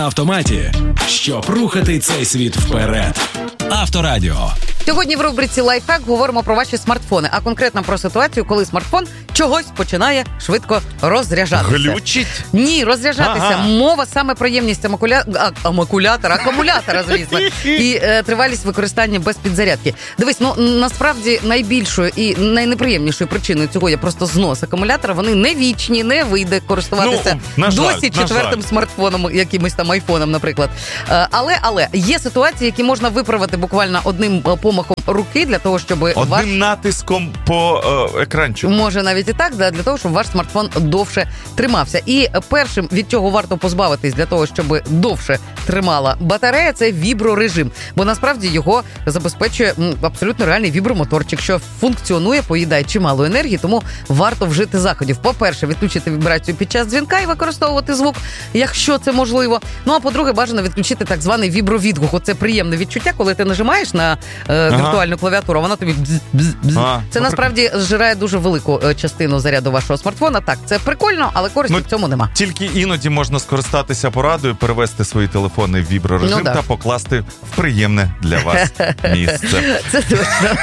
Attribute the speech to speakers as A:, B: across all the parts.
A: Автоматі, щоб рухати цей світ вперед. Авторадіо.
B: Сьогодні в рубриці «Лайфхак» говоримо про ваші смартфони, а конкретно про ситуацію, коли смартфон чогось починає швидко розряджатися.
C: Глючить?
B: Ні, розряджатися.
C: Ага.
B: Мова саме про ємність акумулятора, звісно, і тривалість використання без підзарядки. Дивись, насправді найбільшою і найнеприємнішою причиною цього є просто знос акумулятора. Вони не вічні, не вийде користуватися досі четвертим смартфоном, якимось там айфоном, наприклад. Але є ситуації, які можна виправити буквально одним помахом руки для того, щоб
C: одним натиском по екранчику.
B: Може навіть і так, для того, щоб ваш смартфон довше тримався. І першим, від чого варто позбавитись для того, щоб довше тримала батарея, це віброрежим. Бо насправді його забезпечує абсолютно реальний вібромоторчик, що функціонує, поїдає чимало енергії, тому варто вжити заходів. По-перше, відключити вібрацію під час дзвінка і використовувати звук, якщо це можливо. Ну, а по-друге, бажано відключити так званий вібровідгук. Оце приємне відчуття, коли ти нажимаєш на віртуальну клавіатуру, вона тобі бзз-бзз. Це насправді зжирає дуже велику частину заряду вашого смартфона. Так, це прикольно, але користі в цьому нема.
C: Тільки іноді можна скористатися порадою, перевести свої телефони в віброрежим та покласти в приємне для вас місце.
B: Це точно.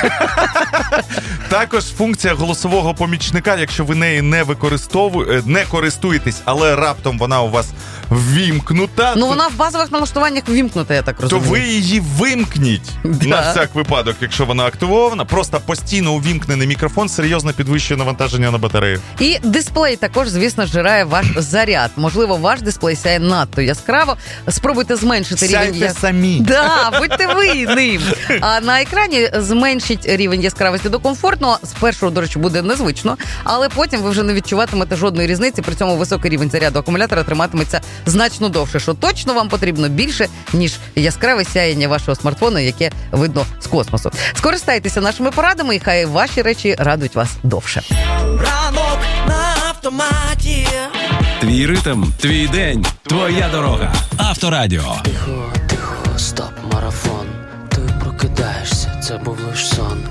C: Також функція голосового помічника, якщо ви нею не користуєтесь, але раптом вона у вас ввімкнута.
B: Вона в базових налаштуваннях ввімкнута, я так розумію.
C: То ви її вимкніть на всяк випадок, якщо вона активована. Просто постійно увімкнений мікрофон серйозно підвищує навантаження на батарею.
B: І дисплей також, звісно, зжирає ваш заряд. Можливо, ваш дисплей сяє надто яскраво. Спробуйте зменшити рівень...
C: Сяйте самі.
B: Будьте ви ним. А на екрані зменшіть рівень яскравості до комфортного. Спершу, до речі, буде незвично, але потім ви вже не відчуватимете жодної різниці. При цьому високий рівень заряду акумулятора триматиметься значно довше, що точно вам потрібно більше, ніж яскраве сяєння вашого смартфону, яке видно з космосу. Скористайтеся нашими порадами, і хай ваші речі радують вас довше.
D: Ранок на автоматі.
A: Твій ритм, твій день, твоя дорога. Авторадіо.
E: Тихо, стоп, марафон. Ти прокидаєшся, це був лиш сон.